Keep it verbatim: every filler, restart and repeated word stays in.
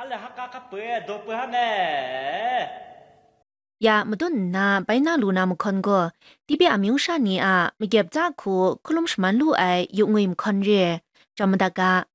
เลยฮักกะกะเปดอเปฮะแม่ยามาตุนนาไปนาลูนามคอนก็ที่เปียมิวชานีอาไม่เก็บจากคูคุลุมชมันลูไอยุงเงิมคอนเรจอมดากา